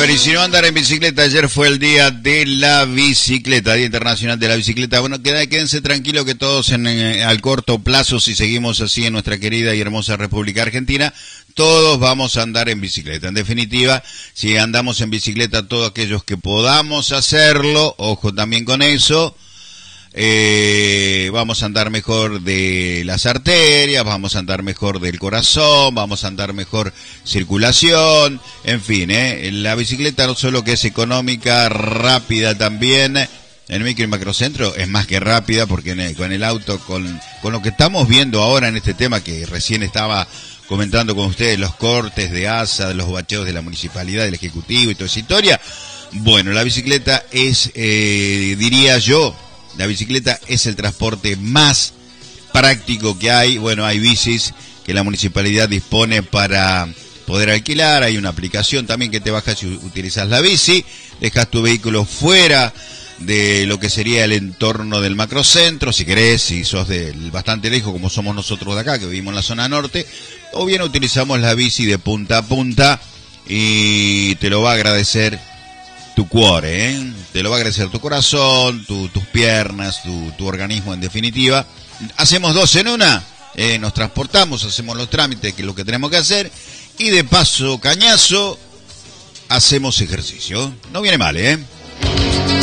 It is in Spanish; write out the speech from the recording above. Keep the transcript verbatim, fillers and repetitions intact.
Bueno, y si no andar en bicicleta, ayer fue el día de la bicicleta, Día Internacional de la Bicicleta. Bueno, quédense tranquilos que todos en, en, al corto plazo, si seguimos así en nuestra querida y hermosa República Argentina, todos vamos a andar en bicicleta. En definitiva, si andamos en bicicleta todos aquellos que podamos hacerlo, ojo también con eso, eh, vamos a andar mejor de las arterias, vamos a andar mejor del corazón, vamos a andar mejor circulación, en fin, eh, la bicicleta no solo que es económica, rápida también, en micro y macrocentro es más que rápida, porque en el, con el auto, con, con lo que estamos viendo ahora en este tema que recién estaba comentando con ustedes, los cortes de A S A, los bacheos de la municipalidad, del Ejecutivo y toda esa historia, bueno, la bicicleta es, eh, diría yo, la bicicleta es el transporte más práctico que hay. Bueno, hay bicis que la municipalidad dispone para poder alquilar, hay una aplicación también que te bajas y utilizas la bici, dejas tu vehículo fuera de lo que sería el entorno del macrocentro, si querés, si sos de bastante lejos como somos nosotros de acá, que vivimos en la zona norte, o bien utilizamos la bici de punta a punta y te lo va a agradecer tu cuore, ¿eh? Te lo va a agradecer tu corazón, tu, tus piernas, tu, tu organismo en definitiva. Hacemos dos en una, eh, nos transportamos, hacemos los trámites, que es lo que tenemos que hacer, y de paso, cañazo, hacemos ejercicio. No viene mal, ¿eh?